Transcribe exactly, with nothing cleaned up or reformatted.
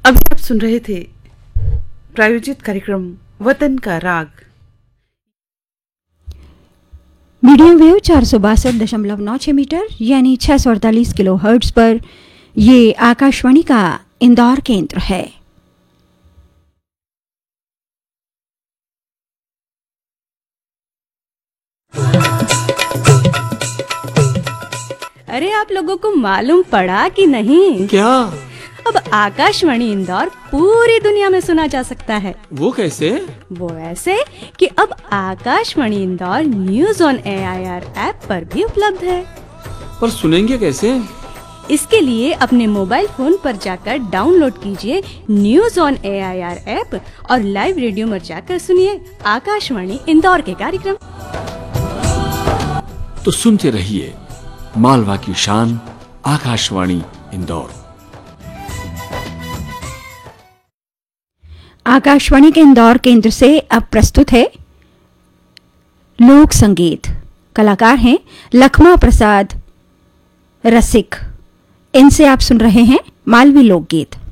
अभी आप सुन रहे थे प्रायोजित कार्यक्रम वतन का राग। मीडियम वेव चार सौ बासठ दशमलव नौ छः मीटर यानी छः सौ अड़तालीस किलो हर्ट्ज पर ये आकाशवाणी का इंदौर केंद्र है। अरे आप लोगों को मालूम पड़ा कि नहीं? क्या? अब आकाशवाणी इंदौर पूरी दुनिया में सुना जा सकता है। वो कैसे? वो ऐसे कि अब Akashvani Indore news on A I R app पर भी उपलब्ध है। पर सुनेंगे कैसे? इसके लिए अपने मोबाइल फोन पर जाकर डाउनलोड कीजिए news on A I R app और लाइव रेडियो में जाकर सुनिए आकाशवाणी इंदौर के कार्यक्रम। तो सुनते रहिए मालवा की शान आकाशवाणी इंदौर। आकाशवाणी के इंदौर केंद्र से अब प्रस्तुत है लोक संगीत। कलाकार हैं लखमा प्रसाद रसिक। इनसे आप सुन रहे हैं मालवी लोकगीत।